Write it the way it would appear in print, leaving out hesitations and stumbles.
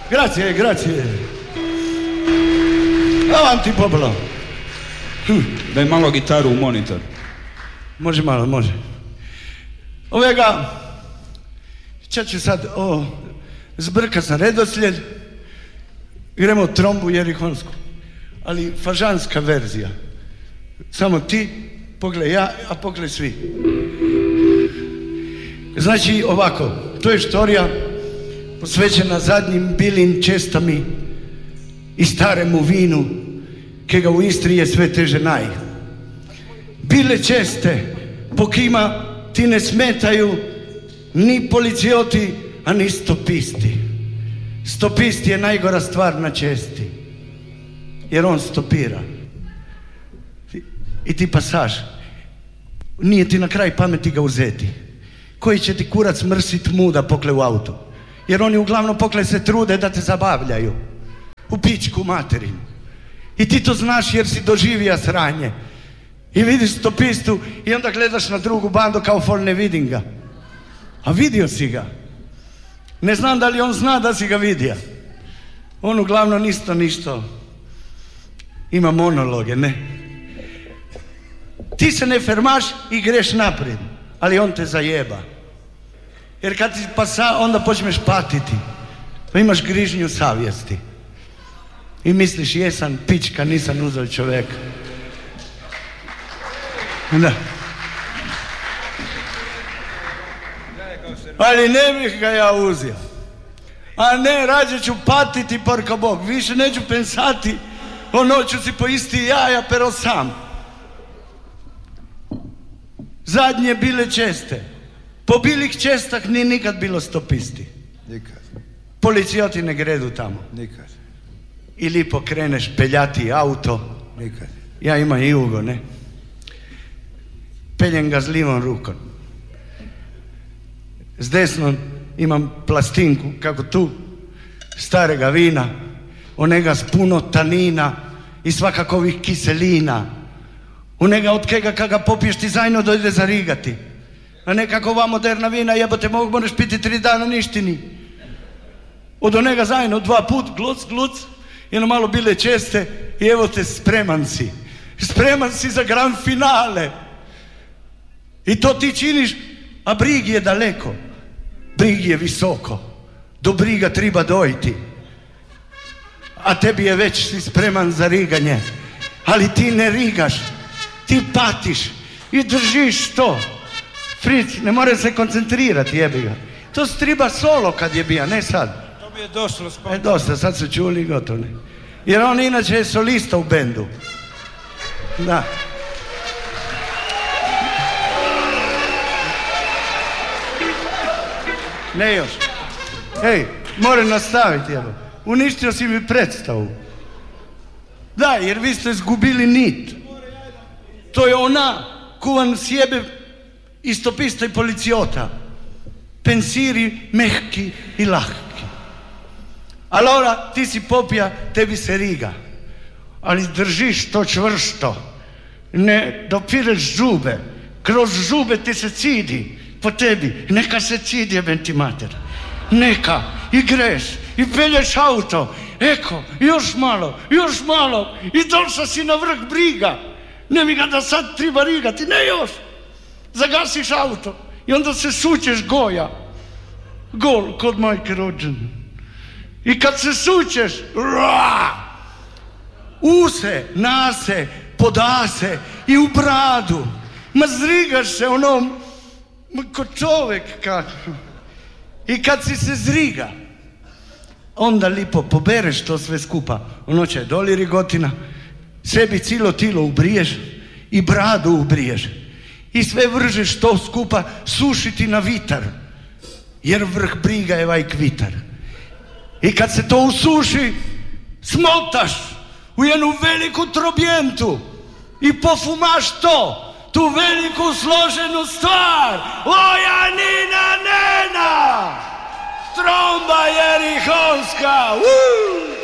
Grazie. Avanti, popolo. Daj malo gitaru u monitor. Može. Ovega, ča ću sad, zbrka sam redoslijed, gremo trombu jerihonsku, ali fažanska verzija. Samo ti, pogled ja, a pogled svi. Znači ovako, to je štorija posvećena zadnjim bilim čestami i staremu vinu, kega u Istri je sve teže naj. Bile česte, po kima ti ne smetaju ni policijoti, a ni stopisti. Stopisti je najgora stvar na česti, jer on stopira. I ti pasaž, nije ti na kraj pameti ga uzeti. Koji će ti kurac mrsit muda pokle u auto? Jer oni uglavnom pokle se trude da te zabavljaju. U pičku materinu. I ti to znaš jer si doživija sranje. I vidiš stopistu i onda gledaš na drugu bandu kao fol ne vidim ga. A vidio si ga. Ne znam da li on zna da si ga vidio. On uglavnom ništa. Ima monologe, ne. Ti se ne fermaš i greš naprijed, ali on te zajeba. Jer kad ti onda počneš patiti, pa imaš grižnju savjesti. I misliš, jesam pička, nisam uzeo čovjeka. Da. Ali ne bih ga ja uzeo. A ne, rađe ću patiti porka Bog. Više neću pensati, noću si po isti jaja, pero sam. Zadnje bile česte. Po bilih čestak ni nikad bilo stopisti. Nikad. Policijoti ne gredu tamo. Nikad. I lipo kreneš peljati auto. Nikad. Ja imam i Jugo, ne? Peljem ga s livom rukom. S desnom imam plastinku, kako tu, starega vina, onega s puno tanina i svakakovih kiselina. Onega od kega kada popiješ ti zajedno dojde zarigati. A nekako ova moderna vina, jebote, možeš piti 3 dana ništini. Od onega zajedno 2 put, gluc, jedno malo bile česte i evo te spreman si. Spreman si za grand finale. I to ti činiš, a brig je daleko. Brig je visoko. Do briga treba dojti. A tebi je već si spreman za riganje. Ali ti ne rigaš. Ti patiš i držiš to. Fric, ne more se koncentrirati, jebi ga. To striba solo kad je bija, ne sad. To mi je došlo spontano. Dosta, sad su čuli i gotovo. Jer on inače je solista u bendu. Da. Ne još. Ej, moram nastaviti, evo. Uništio si mi predstavu. Da, jer vi ste izgubili nit. To je ona ko vam sjebe istopista i policijota. Pensiri mehki i lahki. Allora, ti si popija, tebi se riga. Ali držiš to čvrsto. Ne dopireš zube. Kroz zube ti se cidi po tebi. Neka se cidi, jeben ti mater. Neka. I greš. I pelješ auto. Eko, još malo. I došao si na vrh briga. Ne mi ga da sad treba rigati. Ne još. Zagasiš auto. I onda se sučeš goja. Gol kod majke rođene. I kad se sučeš, use, nase, podase i u bradu. Ma zrigaš se onom, ko čovek kako. I kad si se zriga, onda lipo pobereš to sve skupa. Ono će doli rigotina, sebi cilo tilo ubriješ i bradu ubriješ. I sve vržeš to skupa sušiti na vitar. Jer vrh briga je vajk vitar. I kad se to usuši, smotaš u jednu veliku trobjentu i pofumaš to, tu veliku složenu stvar. Oja Nina Nena! Tromba jerihonska!